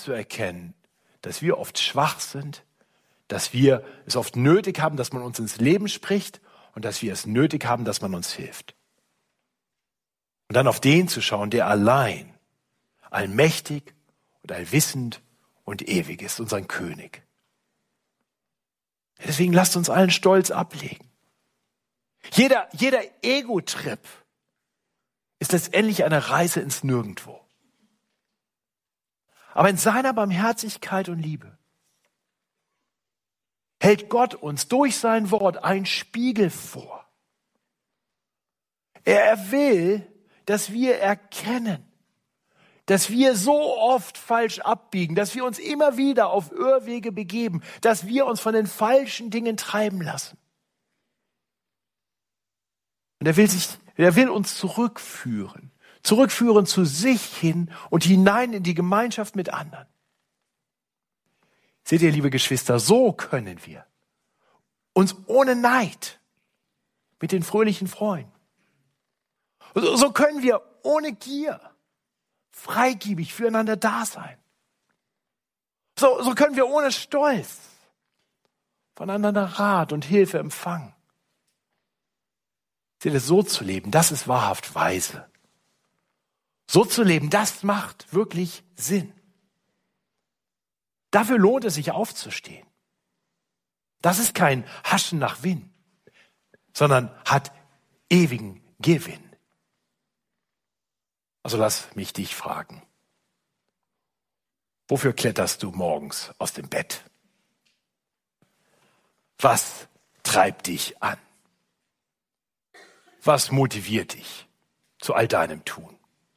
zu erkennen, dass wir oft schwach sind, dass wir es oft nötig haben, dass man uns ins Leben spricht und dass wir es nötig haben, dass man uns hilft. Und dann auf den zu schauen, der allein allmächtig und allwissend und ewig ist, unseren König. Deswegen lasst uns allen Stolz ablegen. Jeder Ego-Trip ist letztendlich eine Reise ins Nirgendwo. Aber in seiner Barmherzigkeit und Liebe hält Gott uns durch sein Wort einen Spiegel vor. Er will, dass wir erkennen, dass wir so oft falsch abbiegen, dass wir uns immer wieder auf Irrwege begeben, dass wir uns von den falschen Dingen treiben lassen. Und er will uns zurückführen zu sich hin und hinein in die Gemeinschaft mit anderen. Seht ihr, liebe Geschwister, so können wir uns ohne Neid mit den Fröhlichen freuen. So können wir ohne Gier freigebig füreinander da sein. So können wir ohne Stolz voneinander Rat und Hilfe empfangen. Seht ihr, so zu leben, das ist wahrhaft weise. So zu leben, das macht wirklich Sinn. Dafür lohnt es sich aufzustehen. Das ist kein Haschen nach Wind, sondern hat ewigen Gewinn. Also lass mich dich fragen. Wofür kletterst du morgens aus dem Bett? Was treibt dich an? Was motiviert dich zu all deinem Tun?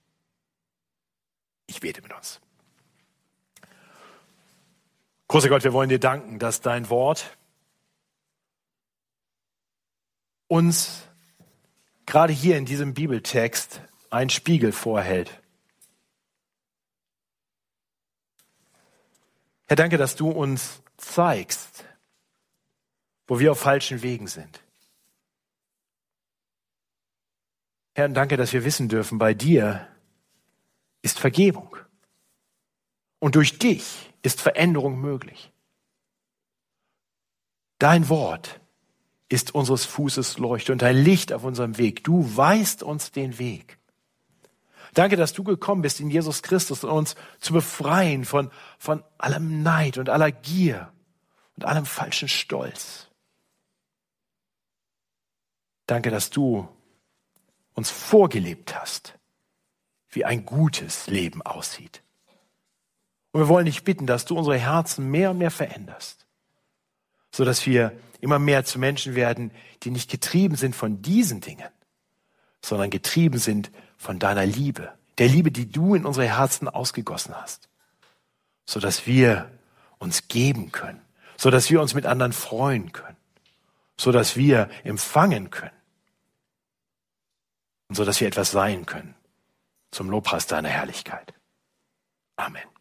Ich bete mit uns. Großer Gott, wir wollen dir danken, dass dein Wort uns gerade hier in diesem Bibeltext einen Spiegel vorhält. Herr, danke, dass du uns zeigst, wo wir auf falschen Wegen sind. Herr, und danke, dass wir wissen dürfen, bei dir ist Vergebung. Und durch dich ist Veränderung möglich. Dein Wort ist unseres Fußes Leuchte und ein Licht auf unserem Weg. Du weist uns den Weg. Danke, dass du gekommen bist in Jesus Christus, um uns zu befreien von allem Neid und aller Gier und allem falschen Stolz. Danke, dass du uns vorgelebt hast, wie ein gutes Leben aussieht. Und wir wollen dich bitten, dass du unsere Herzen mehr und mehr veränderst, sodass wir immer mehr zu Menschen werden, die nicht getrieben sind von diesen Dingen, sondern getrieben sind von deiner Liebe, der Liebe, die du in unsere Herzen ausgegossen hast, sodass wir uns geben können, sodass wir uns mit anderen freuen können, sodass wir empfangen können und sodass wir etwas sein können zum Lobpreis deiner Herrlichkeit. Amen.